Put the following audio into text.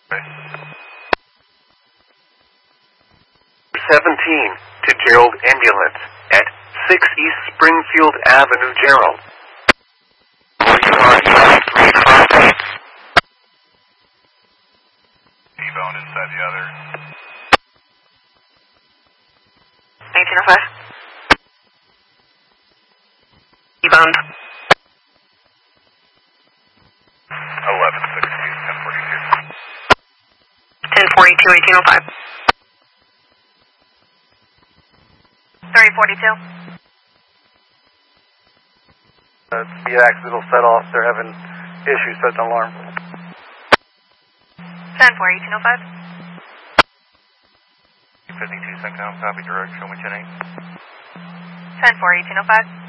17 to Gerald Ambulance at 6 East Springfield Avenue, Gerald. Where you are, you have 3 contacts. T-bone inside the other. 1905. T-boned. 1160, 1042, 1805. 3042. The accidental set off. They're having issues setting alarm. 10-4, 1805. 52, Centcom, copy direct, show me 10-8. 10-4, 1805.